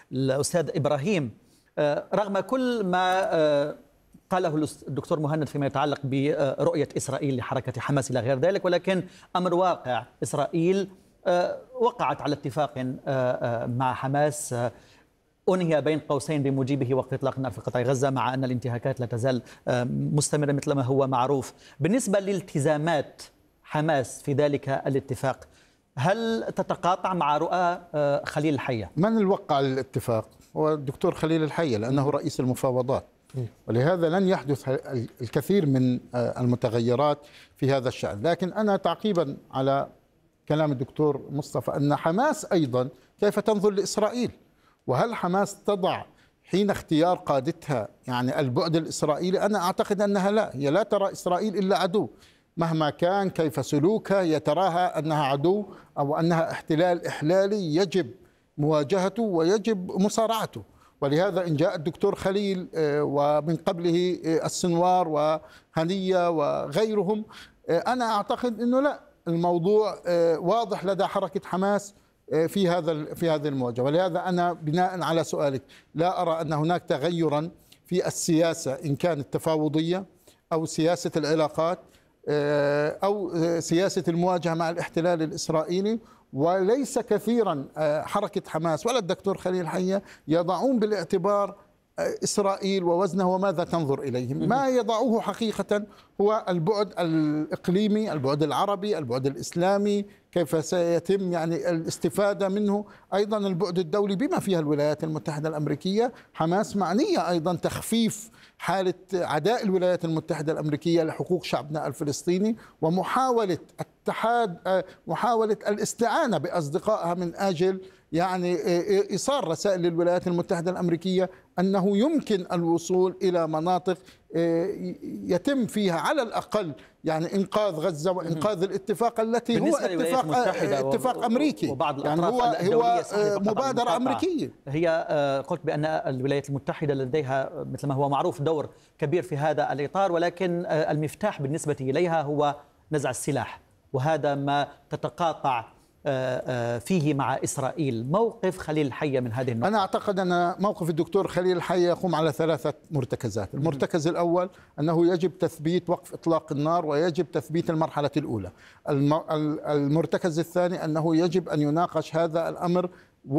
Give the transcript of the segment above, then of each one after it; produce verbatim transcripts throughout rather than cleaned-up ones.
الأستاذ إبراهيم، رغم كل ما قاله الدكتور مهند فيما يتعلق برؤية إسرائيل لحركة حماس إلى غير ذلك، ولكن أمر واقع. إسرائيل وقعت على اتفاق مع حماس أنهي بين قوسين بموجبه وقت إطلاق النار في قطاع غزة، مع أن الانتهاكات لا تزال مستمرة مثل ما هو معروف. بالنسبة لالتزامات حماس في ذلك الاتفاق، هل تتقاطع مع رؤى خليل الحية؟ من الوقع الاتفاق؟ هو الدكتور خليل الحية، لأنه رئيس المفاوضات، ولهذا لن يحدث الكثير من المتغيرات في هذا الشأن. لكن أنا تعقيبا على كلام الدكتور مصطفى، أن حماس أيضا كيف تنظر لإسرائيل، وهل حماس تضع حين اختيار قادتها يعني البعد الإسرائيلي؟ أنا أعتقد أنها لا، هي لا ترى إسرائيل إلا عدو مهما كان كيف سلوكها، يتراها أنها عدو أو أنها احتلال إحلالي يجب مواجهته ويجب مصارعته. ولهذا إن جاء الدكتور خليل ومن قبله السنوار وهنية وغيرهم، أنا أعتقد أنه لا، الموضوع واضح لدى حركة حماس في هذا في هذه المواجهة. ولهذا أنا بناء على سؤالك لا أرى أن هناك تغيرا في السياسة، إن كانت تفاوضية أو سياسة العلاقات أو سياسة المواجهة مع الاحتلال الإسرائيلي. وليس كثيرا حركة حماس ولا الدكتور خليل حية يضعون بالاعتبار إسرائيل ووزنه وماذا تنظر إليه. ما يضعوه حقيقة هو البعد الإقليمي، البعد العربي، البعد الإسلامي، كيف سيتم يعني الاستفادة منه، أيضا البعد الدولي بما فيها الولايات المتحدة الأمريكية. حماس معنية أيضا تخفيف حالة عداء الولايات المتحدة الأمريكية لحقوق شعبنا الفلسطيني، ومحاولة اتحاد محاولة الاستعانة بأصدقائها من أجل يعني إيصال رسائل للولايات المتحدة الأمريكية أنه يمكن الوصول إلى مناطق يتم فيها على الأقل يعني إنقاذ غزة وإنقاذ الاتفاق التي هو اتفاق اتفاق أمريكي، وبعض يعني هو هو مبادرة أمريكية. هي قلت بأن الولايات المتحدة لديها مثل ما هو معروف دور كبير في هذا الإطار، ولكن المفتاح بالنسبة إليها هو نزع السلاح، وهذا ما تتقاطع فيه مع إسرائيل. موقف خليل الحية من هذه النقطة؟ أنا أعتقد أن موقف الدكتور خليل الحية يقوم على ثلاثة مرتكزات. المرتكز الأول أنه يجب تثبيت وقف إطلاق النار ويجب تثبيت المرحلة الأولى. المرتكز الثاني أنه يجب أن يناقش هذا الأمر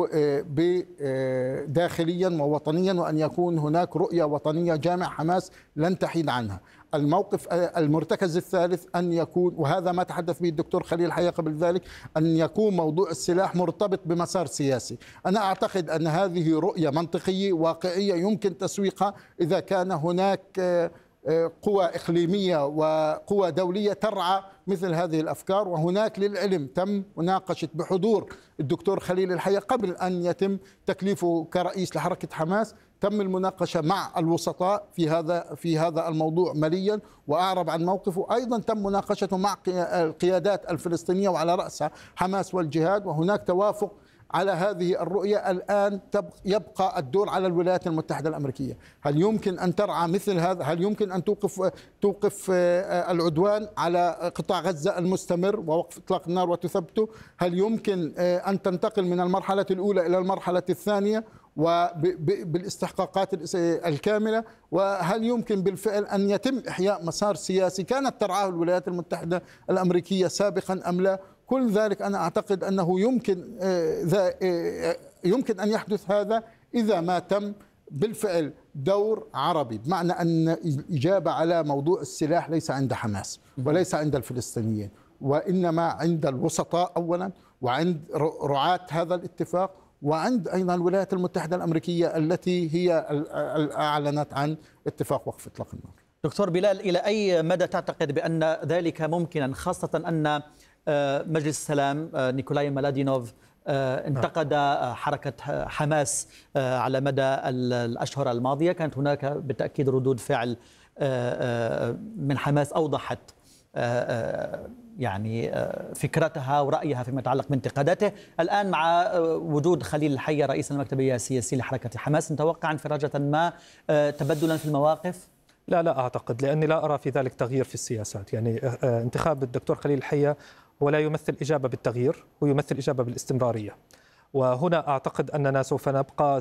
داخليا ووطنيا، وأن يكون هناك رؤية وطنية جامعة حماس لن تحيد عنها. الموقف المرتكز الثالث أن يكون، وهذا ما تحدث به الدكتور خليل الحية قبل ذلك، أن يكون موضوع السلاح مرتبط بمسار سياسي. أنا أعتقد أن هذه رؤية منطقية واقعية يمكن تسويقها إذا كان هناك قوى إقليمية وقوى دولية ترعى مثل هذه الأفكار. وهناك للعلم تم مناقشة بحضور الدكتور خليل الحية قبل أن يتم تكليفه كرئيس لحركة حماس، تم المناقشة مع الوسطاء في هذا في هذا الموضوع مليا وأعرب عن موقفه. أيضا تم مناقشته مع القيادات الفلسطينية وعلى رأسها حماس والجهاد، وهناك توافق على هذه الرؤية. الآن يبقى الدور على الولايات المتحدة الأمريكية. هل يمكن أن ترعى مثل هذا؟ هل يمكن أن توقف توقف العدوان على قطاع غزة المستمر ووقف إطلاق النار وتثبته؟ هل يمكن أن تنتقل من المرحلة الأولى إلى المرحلة الثانية وبالاستحقاقات الكاملة؟ وهل يمكن بالفعل أن يتم إحياء مسار سياسي كانت ترعاه الولايات المتحدة الأمريكية سابقا أم لا؟ كل ذلك أنا أعتقد أنه يمكن يمكن أن يحدث هذا إذا ما تم بالفعل دور عربي، بمعنى أن الإجابة على موضوع السلاح ليس عند حماس وليس عند الفلسطينيين، وإنما عند الوسطاء أولا، وعند رعاة هذا الاتفاق، وعند أيضا الولايات المتحدة الأمريكية التي هي أعلنت عن اتفاق وقف إطلاق النار. دكتور بلال، إلى أي مدى تعتقد بأن ذلك ممكنا، خاصة أن مجلس السلام نيكولاي مالادينوف انتقد حركة حماس على مدى الأشهر الماضية؟ كانت هناك بالتأكيد ردود فعل من حماس أوضحت يعني فكرتها ورأيها فيما يتعلق بانتقاداته. الآن مع وجود خليل الحية رئيس المكتب السياسي لحركة حماس، نتوقع انفراجة ما تبدلا في المواقف؟ لا لا أعتقد، لأني لا أرى في ذلك تغيير في السياسات. يعني انتخاب الدكتور خليل الحية هو لا يمثل إجابة بالتغيير، هو يمثل إجابة بالاستمرارية. وهنا أعتقد أننا سوف نبقى